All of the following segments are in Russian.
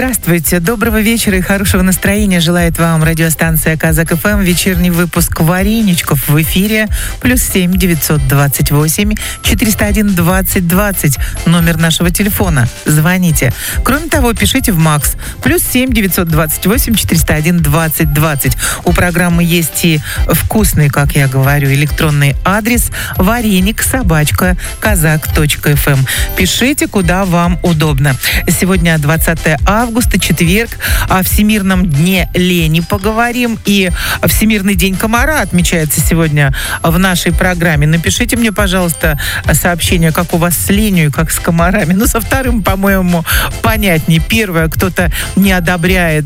Здравствуйте, доброго вечера и хорошего настроения желает вам радиостанция Казак ФМ. Вечерний выпуск «Вареничков» в эфире. +7 928 401 20 20. Номер нашего телефона. Звоните. Кроме того, пишите в МАКС. +7 928 401 20 20. У программы есть и вкусный, как я говорю, электронный адрес вареник@казак.фм. Пишите, куда вам удобно. Сегодня 20 августа, четверг. О Всемирном дне лени поговорим. И Всемирный день комара отмечается сегодня в нашей программе. Напишите мне, пожалуйста, сообщение, как у вас с ленью и как с комарами. Ну, со вторым, по-моему, понятнее. Первое, кто-то не одобряет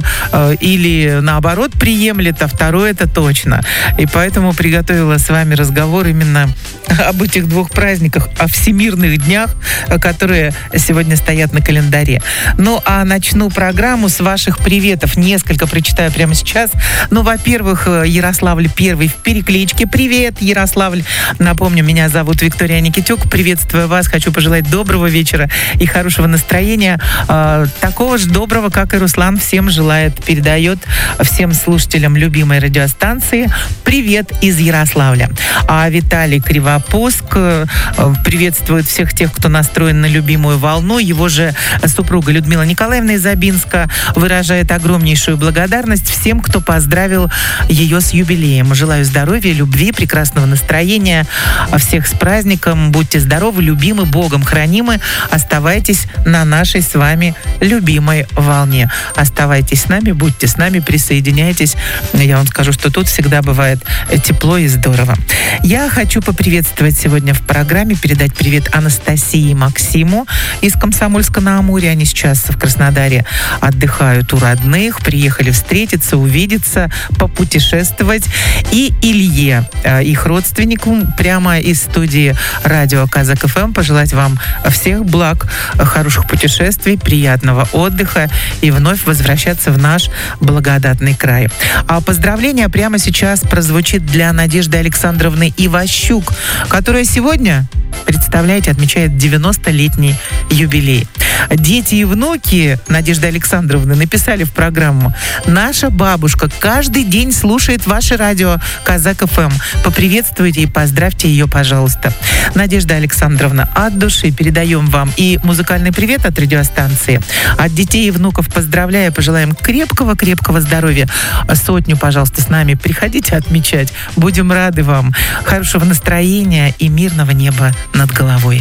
или, наоборот, приемлет, а второе, это точно. И поэтому приготовила с вами разговор именно об этих двух праздниках, о всемирных днях, которые сегодня стоят на календаре. Ну, а начну программу с ваших приветов. Несколько прочитаю прямо сейчас. Ну, во-первых, Ярославль первый в перекличке. Привет, Ярославль. Напомню, меня зовут Виктория Никитюк. Приветствую вас. Хочу пожелать доброго вечера и хорошего настроения. Такого же доброго, как и Руслан, всем желает, передает всем слушателям любимой радиостанции. Привет из Ярославля. А Виталий Кривопуск приветствует всех тех, кто настроен на любимую волну. Его же супруга Людмила Николаевна из Абинска выражает огромнейшую благодарность всем, кто поздравил ее с юбилеем. Желаю здоровья, любви, прекрасного настроения. Всех с праздником. Будьте здоровы, любимы, Богом хранимы. Оставайтесь на нашей с вами любимой волне. Оставайтесь с нами, будьте с нами, присоединяйтесь. Я вам скажу, что тут всегда бывает тепло и здорово. Я хочу поприветствовать сегодня в программе, передать привет Анастасии и Максиму из Комсомольска-на-Амуре. Они сейчас в Краснодаре отдыхают у родных, приехали встретиться, увидеться, попутешествовать. И Илье, их родственнику, прямо из студии радио Казак ФМ, пожелать вам всех благ, хороших путешествий, приятного отдыха и вновь возвращаться в наш благодатный край. А поздравление прямо сейчас прозвучит для Надежды Александровны Иващук, которая сегодня, представляете, отмечает 90-летний юбилей. Дети и внуки Надежды Александровны написали в программу: «Наша бабушка каждый день слушает ваше радио Казак ФМ. Поприветствуйте и поздравьте ее, пожалуйста». Надежда Александровна, от души передаем вам и музыкальный привет от радиостанции. От детей и внуков поздравляю, пожелаем крепкого-крепкого здоровья. 100, пожалуйста, с нами приходите отмечать. Будем рады вам. Хорошего настроения и мирного неба над головой.